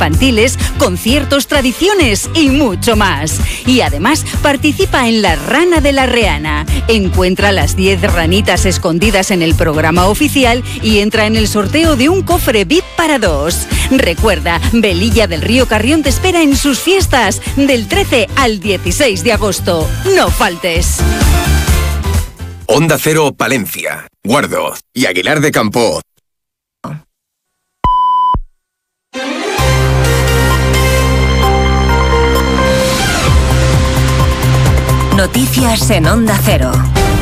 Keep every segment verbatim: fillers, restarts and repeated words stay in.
infantiles, conciertos, tradiciones y mucho más. Y además participa en La Rana de la Reana. Encuentra las diez ranitas escondidas en el programa oficial y entra en el sorteo de un cofre V I P para dos. Recuerda, Velilla del Río Carrión te espera en sus fiestas del trece al dieciséis de agosto. No faltes. Onda Cero Palencia, Guardo y Aguilar de Campo. Noticias en Onda Cero.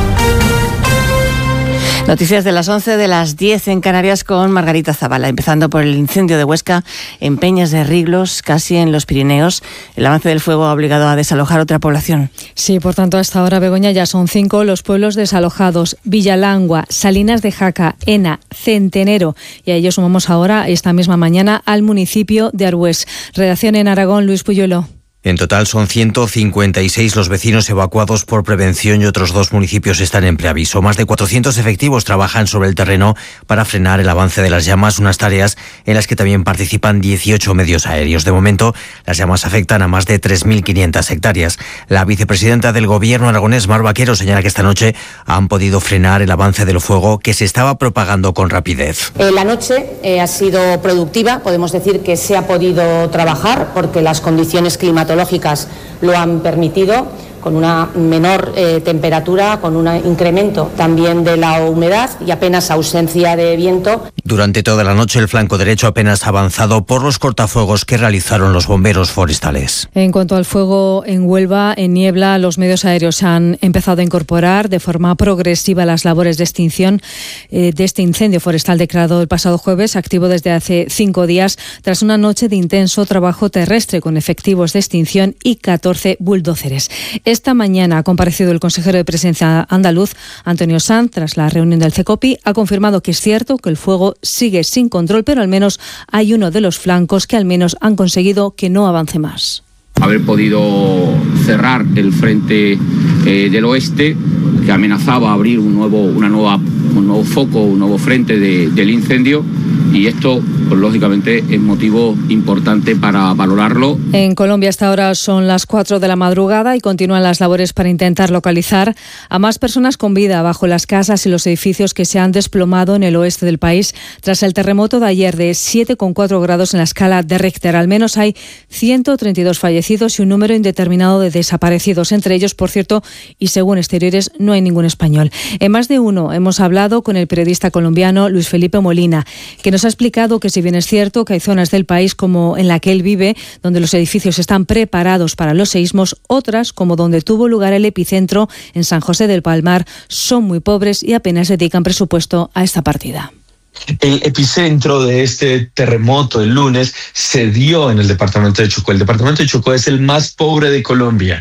Noticias de las once, de las diez en Canarias con Margarita Zavala. Empezando por el incendio de Huesca en Peñas de Riglos, casi en los Pirineos. El avance del fuego ha obligado a desalojar otra población. Sí, por tanto, hasta ahora, Begoña, ya son cinco los pueblos desalojados: Villalangua, Salinas de Jaca, Ena, Centenero. Y a ellos sumamos ahora, esta misma mañana, al municipio de Arbués. Redacción en Aragón, Luis Puyuelo. En total son ciento cincuenta y seis los vecinos evacuados por prevención y otros dos municipios están en preaviso. Más de cuatrocientos efectivos trabajan sobre el terreno para frenar el avance de las llamas, unas tareas en las que también participan dieciocho medios aéreos. De momento, las llamas afectan a más de tres mil quinientas hectáreas. La vicepresidenta del Gobierno aragonés, Mar Vaquero, señala que esta noche han podido frenar el avance del fuego que se estaba propagando con rapidez. Eh, la noche eh, ha sido productiva, podemos decir que se ha podido trabajar porque las condiciones climatológicas lo han permitido, con una menor eh, temperatura, con un incremento también de la humedad y apenas ausencia de viento. Durante toda la noche el flanco derecho apenas ha avanzado por los cortafuegos que realizaron los bomberos forestales. En cuanto al fuego en Huelva, en Niebla, los medios aéreos han empezado a incorporar de forma progresiva las labores de extinción eh, de este incendio forestal declarado el pasado jueves, activo desde hace cinco días, tras una noche de intenso trabajo terrestre con efectivos de extinción y catorce bulldóceres. Esta mañana ha comparecido el consejero de Presidencia andaluz, Antonio Sanz, tras la reunión del CECOPI. Ha confirmado que es cierto que el fuego sigue sin control, pero al menos hay uno de los flancos que al menos han conseguido que no avance más. Haber podido cerrar el frente eh, del oeste, que amenazaba abrir un nuevo, una nueva, un nuevo foco, un nuevo frente de, del incendio. Y esto, pues, lógicamente, es motivo importante para valorarlo. En Colombia hasta ahora son las cuatro de la madrugada y continúan las labores para intentar localizar a más personas con vida bajo las casas y los edificios que se han desplomado en el oeste del país tras el terremoto de ayer de siete coma cuatro grados en la escala de Richter. Al menos hay ciento treinta y dos fallecidos y un número indeterminado de desaparecidos. Entre ellos, por cierto, y según Exteriores, no hay ningún español. En Más de Uno hemos hablado con el periodista colombiano Luis Felipe Molina, que nos ha explicado que si bien es cierto que hay zonas del país como en la que él vive, donde los edificios están preparados para los seísmos, otras, como donde tuvo lugar el epicentro en San José del Palmar, son muy pobres y apenas dedican presupuesto a esta partida. El epicentro de este terremoto el lunes se dio en el departamento de Chocó. El departamento de Chocó es el más pobre de Colombia.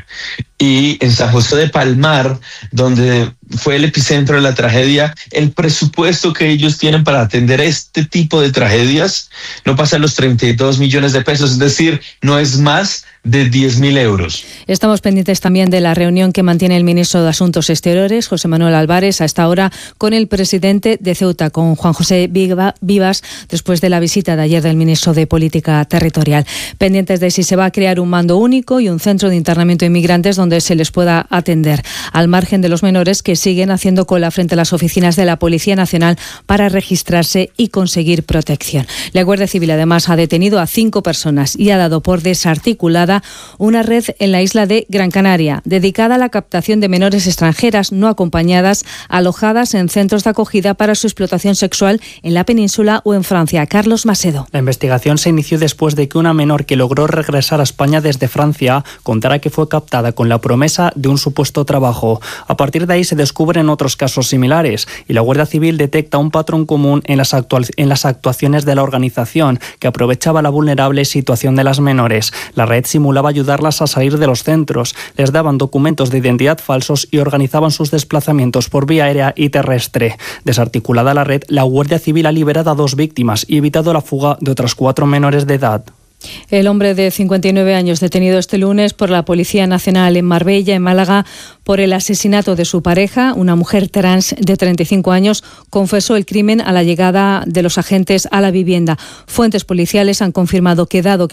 Y en San José de Palmar, donde fue el epicentro de la tragedia, el presupuesto que ellos tienen para atender este tipo de tragedias no pasa los treinta y dos millones de pesos, es decir, no es más de diez mil euros. Estamos pendientes también de la reunión que mantiene el ministro de Asuntos Exteriores, José Manuel Álvarez, a esta hora con el presidente de Ceuta, con Juan José Vivas, después de la visita de ayer del ministro de Política Territorial. Pendientes de si se va a crear un mando único y un centro de internamiento de inmigrantes donde se les pueda atender, al margen de los menores que siguen haciendo cola frente a las oficinas de la Policía Nacional para registrarse y conseguir protección. La Guardia Civil además ha detenido a cinco personas y ha dado por desarticulada una red en la isla de Gran Canaria dedicada a la captación de menores extranjeras no acompañadas alojadas en centros de acogida para su explotación sexual en la península o en Francia. Carlos Macedo. La investigación se inició después de que una menor que logró regresar a España desde Francia contara que fue captada con la promesa de un supuesto trabajo. A partir de ahí se descubren otros casos similares y la Guardia Civil detecta un patrón común en las, actual, en las actuaciones de la organización que aprovechaba la vulnerable situación de las menores. La red simulaba ayudarlas a salir de los centros, les daban documentos de identidad falsos y organizaban sus desplazamientos por vía aérea y terrestre. Desarticulada la red, la Guardia Civil ha liberado a dos víctimas y evitado la fuga de otras cuatro menores de edad. El hombre de cincuenta y nueve años detenido este lunes por la Policía Nacional en Marbella, en Málaga, por el asesinato de su pareja, una mujer trans de treinta y cinco años, confesó el crimen a la llegada de los agentes a la vivienda. Fuentes policiales han confirmado que, dado que